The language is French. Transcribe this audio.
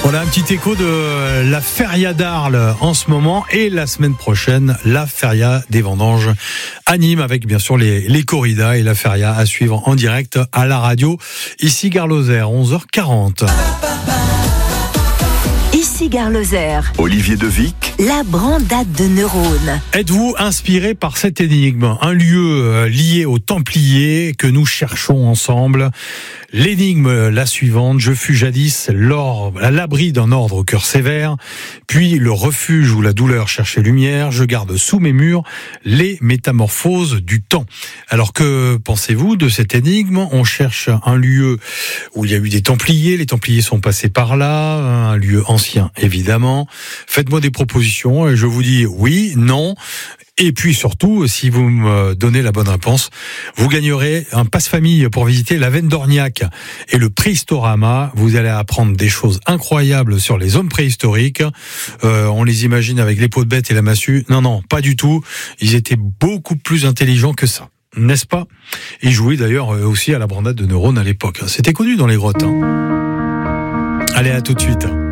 Voilà un petit écho de la Feria d'Arles en ce moment et la semaine prochaine, la Feria des Vendanges à Nîmes avec bien sûr les corridas et la Feria à suivre en direct à la radio. Ici Gare Lozère, 11h40. Ici Gare Lozère. Olivier Devic. La brandade de neurones. Êtes-vous inspiré par cette énigme? Un lieu lié aux Templiers que nous cherchons ensemble. L'énigme, la suivante: je fus jadis à l'abri d'un ordre au cœur sévère, puis le refuge où la douleur cherchait lumière, je garde sous mes murs les métamorphoses du temps. Alors que pensez-vous de cette énigme? On cherche un lieu où il y a eu des Templiers, les Templiers sont passés par là, un lieu ancien évidemment. Faites-moi des propositions et je vous dis oui, non. Et puis surtout, si vous me donnez la bonne réponse, vous gagnerez un passe-famille pour visiter la Veine d'Orniac et le Préhistorama. Vous allez apprendre des choses incroyables sur les hommes préhistoriques. On les imagine avec les peaux de bête et la massue. Non, pas du tout. Ils étaient beaucoup plus intelligents que ça, n'est-ce pas? Ils jouaient d'ailleurs aussi à la brandade de neurones à l'époque. C'était connu dans les grottes. Allez, à tout de suite.